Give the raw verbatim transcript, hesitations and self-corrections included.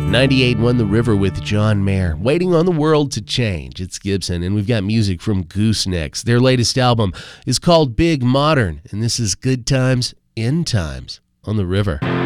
ninety-eight won The River with John Mayer. Waiting on the World to Change. It's Gibson, and we've got music from Goosenecks. Their latest album is called Big Modern, and this is Good Times in Times on The River.